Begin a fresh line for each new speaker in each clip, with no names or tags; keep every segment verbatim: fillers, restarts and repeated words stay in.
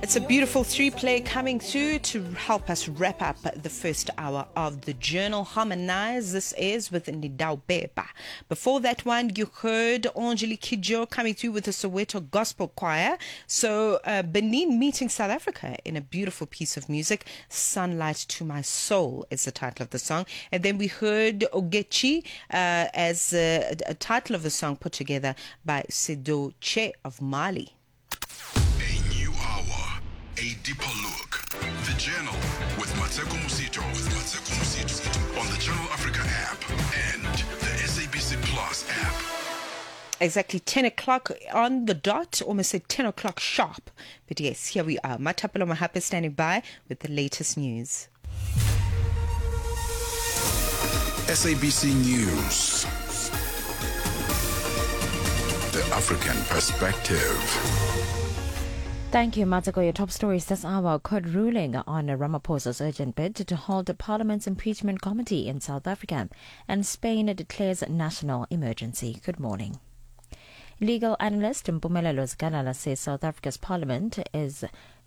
It's a beautiful three-play coming through to help us wrap up the first hour of the Journal Harmonize. This is with Nidao Beba. Before that one, you heard Angelique Kidjo coming through with the Soweto Gospel Choir. So uh, Benin meeting South Africa in a beautiful piece of music. Sunlight to My Soul is the title of the song. And then we heard Ogechi uh, as uh, a title of the song put together by Sedo Che of Mali.
A deeper look. The Journal with Mateko Musito. With Mateko Musito on the Journal Africa app and the S A B C Plus app.
Exactly ten o'clock on the dot, almost at ten o'clock sharp. But yes, here we are. Matapelo Mahapa standing by with the latest news.
S A B C News. The African Perspective.
Thank you, Matsuko. Your top stories this hour. Court ruling on Ramaphosa's urgent bid to hold the Parliament's impeachment committee in South Africa, and Spain declares national emergency. Good morning. Legal analyst Mpumelelo Zikalala says South Africa's Parliament is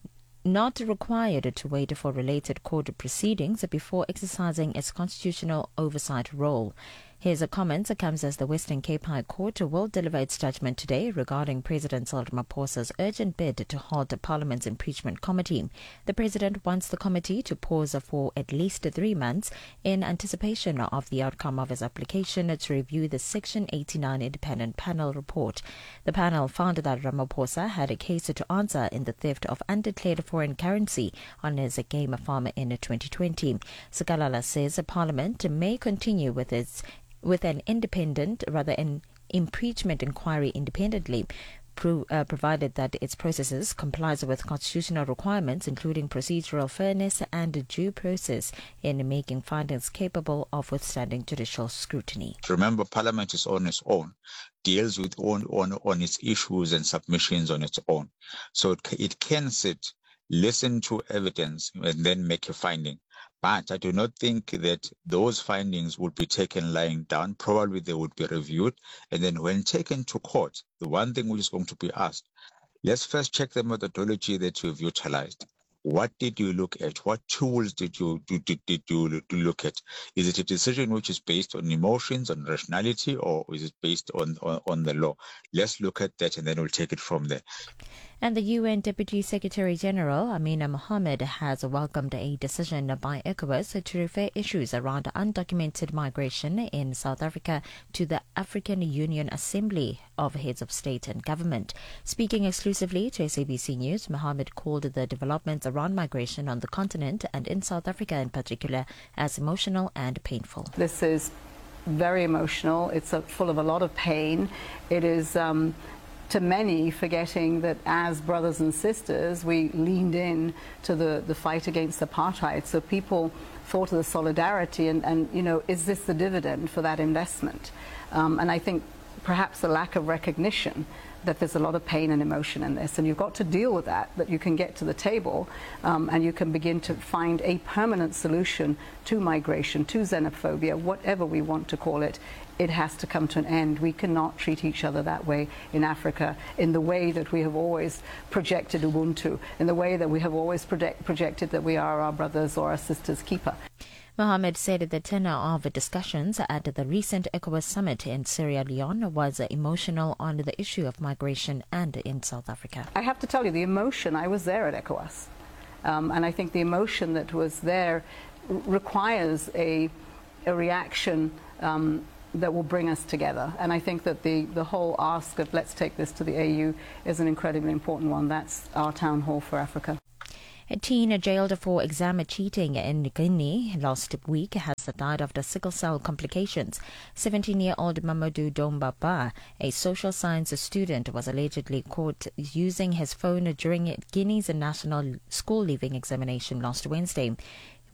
not required to wait for related court proceedings before exercising its constitutional oversight role. His comments comes as the Western Cape High Court will deliver its judgment today regarding President Cyril Ramaphosa's urgent bid to halt the Parliament's impeachment committee. The President wants the committee to pause for at least three months in anticipation of the outcome of his application to review the Section eighty-nine independent panel report. The panel found that Ramaphosa had a case to answer in the theft of undeclared foreign currency on his game farm in twenty twenty. Zikalala says Parliament may continue with its with an independent, rather an impeachment inquiry independently, pro, uh, provided that its processes complies with constitutional requirements, including procedural fairness and due process in making findings capable of withstanding judicial scrutiny.
Remember, Parliament is on its own, deals with on, on, on its issues and submissions on its own. So it, it can sit, listen to evidence, and then make a finding. But I do not think that those findings would be taken lying down. Probably they would be reviewed. And then when taken to court, the one thing which is going to be asked, let's first check the methodology that you've utilized. What did you look at? What tools did you did, did, did you look at? Is it a decision which is based on emotions, on rationality, or is it based on, on, on the law? Let's look at that and then we'll take it from there.
And the U N Deputy Secretary General Amina Mohammed has welcomed a decision by ECOWAS to refer issues around undocumented migration in South Africa to the African Union Assembly of Heads of State and Government. Speaking exclusively to S A B C News, Mohammed called the developments around migration on the continent and in South Africa in particular as emotional and painful.
This is very emotional. It's a, full of a lot of pain. It is Um, to many forgetting that as brothers and sisters we leaned in to the, the fight against apartheid. So people thought of the solidarity and, and you know, is this the dividend for that investment? Um, and I think perhaps a lack of recognition that there's a lot of pain and emotion in this, and you've got to deal with that, that you can get to the table um, and you can begin to find a permanent solution to migration, to xenophobia, whatever we want to call it. It has to come to an end. We cannot treat each other that way in Africa, in the way that we have always projected Ubuntu, in the way that we have always project, projected that we are our brothers or our sisters' keeper.
Mohammed said the tenor of discussions at the recent ECOWAS summit in Sierra Leone was emotional on the issue of migration and in South Africa.
I have to tell you, the emotion, I was there at ECOWAS, um, and I think the emotion that was there requires a, a reaction um, that will bring us together. And I think that the, the whole ask of let's take this to the A U is an incredibly important one. That's our town hall for Africa.
A teen jailed for exam cheating in Guinea last week has died after sickle cell complications. seventeen-year-old Mamadou Dombaba, a social science student, was allegedly caught using his phone during Guinea's national school leaving examination last Wednesday.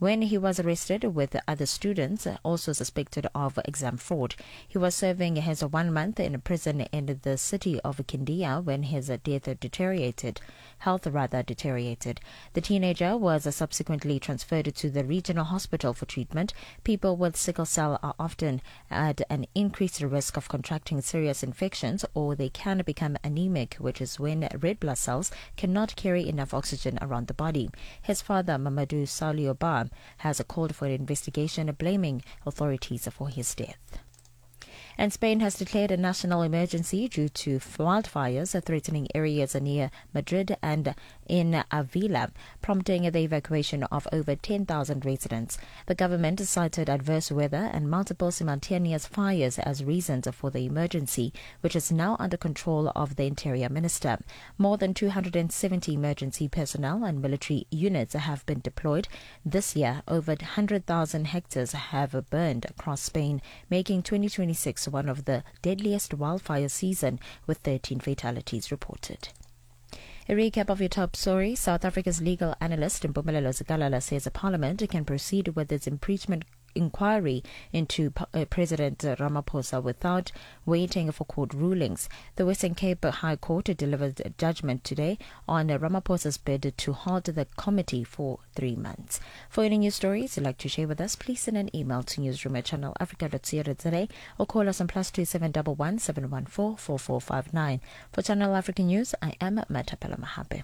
when he was arrested with other students also suspected of exam fraud. He was serving his one month in prison in the city of Kindia when his death deteriorated, health rather deteriorated. The teenager was subsequently transferred to the regional hospital for treatment. People with sickle cell are often at an increased risk of contracting serious infections, or they can become anemic, which is when red blood cells cannot carry enough oxygen around the body. His father, Mamadou Salioba, has called for an investigation blaming authorities for his death. And Spain has declared a national emergency due to wildfires threatening areas near Madrid and in Avila, prompting the evacuation of over ten thousand residents. The government cited adverse weather and multiple simultaneous fires as reasons for the emergency, which is now under control of the Interior Minister. More than two hundred seventy emergency personnel and military units have been deployed. This year, over one hundred thousand hectares have burned across Spain, making twenty twenty-six one of the deadliest wildfire season, with thirteen fatalities reported. A recap of your top story. South Africa's legal analyst Mpumelelo Zikalala says the Parliament can proceed with its impeachment inquiry into uh, President Ramaphosa without waiting for court rulings. The Western Cape High Court delivered a judgment today on Ramaphosa's bid to halt the committee for three months. For any news stories you'd like to share with us, please send an email to newsroom at channel africa dot co dot za or call us on plus two seven one one seven one four four four five nine. For Channel Africa News, I am Matapela Mahabe.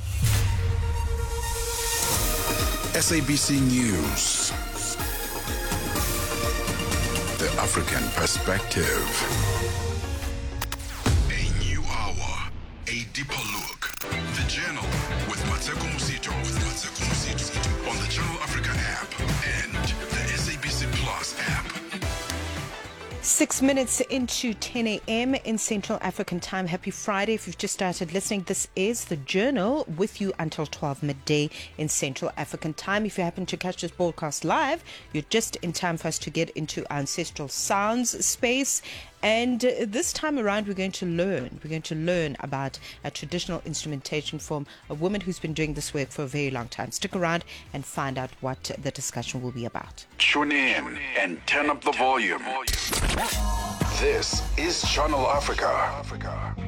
S A B C News. The African Perspective. A new hour, a deeper look. The Journal with Mateko Musito, with Mateko Musito on the Channel Africa app and the S A B C Plus app.
Six minutes into ten a.m. in Central African Time. Happy Friday. If you've just started listening, this is The Journal with you until twelve midday in Central African Time. If you happen to catch this broadcast live, you're just in time for us to get into ancestral sounds space. And uh, this time around, we're going to learn. We're going to learn about a traditional instrumentation from a woman who's been doing this work for a very long time. Stick around and find out what the discussion will be about.
Tune in and turn up the volume. This is Channel Africa.